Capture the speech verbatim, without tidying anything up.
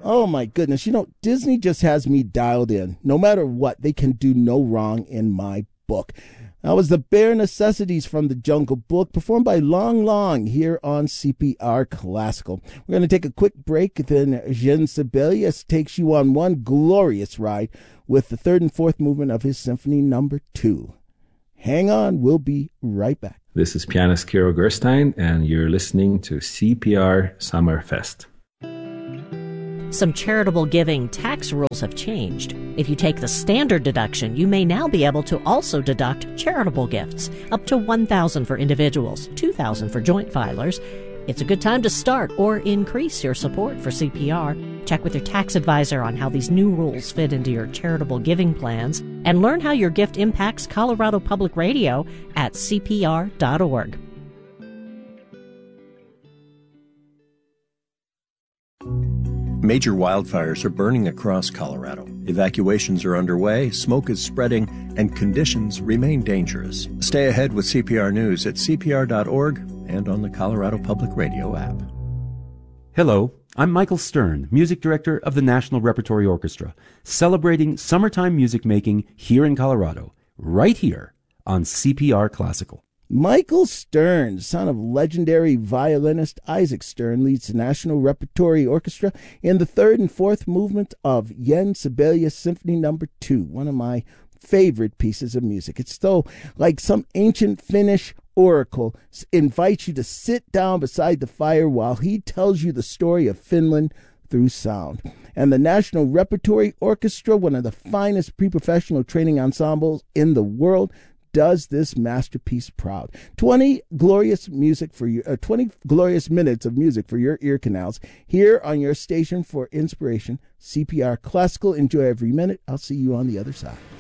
Oh, my goodness. You know, Disney just has me dialed in. No matter what, they can do no wrong in my book. That was the Bare Necessities from the Jungle Book, performed by Long Long here on C P R Classical. We're going to take a quick break, then Jean Sibelius takes you on one glorious ride with the third and fourth movement of his Symphony Number Two. Hang on, we'll be right back. This is pianist Kiro Gerstein, and you're listening to C P R Summerfest. Some charitable giving tax rules have changed. If you take the standard deduction, you may now be able to also deduct charitable gifts, up to one thousand dollars for individuals, two thousand dollars for joint filers. It's a good time to start or increase your support for C P R. Check with your tax advisor on how these new rules fit into your charitable giving plans, and learn how your gift impacts Colorado Public Radio at C P R dot org. Major wildfires are burning across Colorado. Evacuations are underway, smoke is spreading, and conditions remain dangerous. Stay ahead with C P R News at C P R dot org and on the Colorado Public Radio app. Hello, I'm Michael Stern, Music Director of the National Repertory Orchestra, celebrating summertime music making here in Colorado, right here on C P R Classical. Michael Stern, son of legendary violinist Isaac Stern, leads the National Repertory Orchestra in the third and fourth movement of Yen Sibelius Symphony Number Two, one of my favorite pieces of music. It's though like some ancient Finnish oracle invites you to sit down beside the fire while he tells you the story of Finland through sound. And the National Repertory Orchestra, one of the finest pre-professional training ensembles in the world, does this masterpiece proud. twenty glorious music for your uh, twenty glorious minutes of music for your ear canals here on your station for inspiration, C P R Classical. Enjoy every minute. I'll see you on the other side.